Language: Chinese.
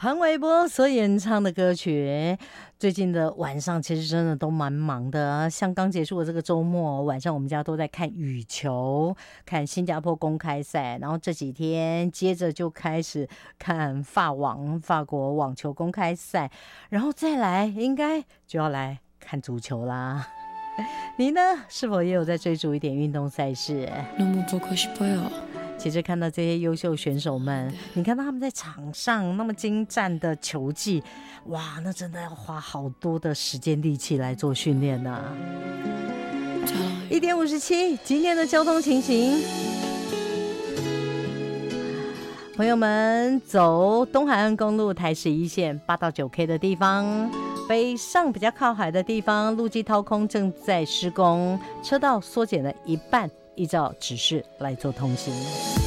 潘玮柏所演唱的歌曲。最近的晚上其实真的都蛮忙的，像刚结束的这个周末晚上，我们家都在看羽球，看新加坡公开赛，然后这几天接着就开始看法国网球公开赛，然后再来应该就要来看足球啦。你呢？是否也有在追逐一点运动赛事？其实看到这些优秀选手们，你看到他们在场上那么精湛的球技，哇，那真的要花好多的时间力气来做训练啊。1:57，今天的交通情形。朋友们，走东海岸公路台11线8到9K 的地方，北上比较靠海的地方，路基掏空正在施工，车道缩减了一半，依照指示来做通行。